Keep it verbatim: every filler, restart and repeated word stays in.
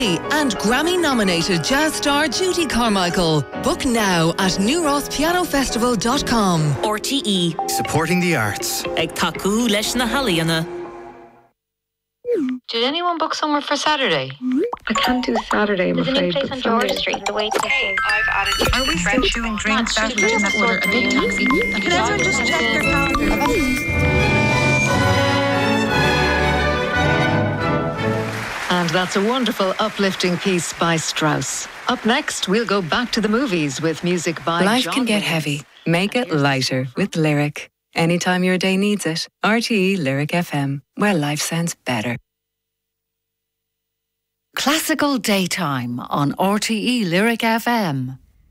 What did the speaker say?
and Grammy-nominated jazz star Judy Carmichael. Book now at new ross piano festival dot com. R T E. Supporting the arts. Ag taku leis na haliana. Did anyone book somewhere for Saturday? I can't do Saturday, I'm There's afraid. a new place on George Street, the way to Hey, I've added you Are we still doing drinks after that order a big taxi? Can everyone just check their calendars? And that's a wonderful, uplifting piece by Strauss. Up next, we'll go back to the movies with music by Life John can get Williams. heavy. Make it lighter with Lyric. Anytime your day needs it. R T E Lyric F M, where life sounds better. Classical Daytime on R T E Lyric F M.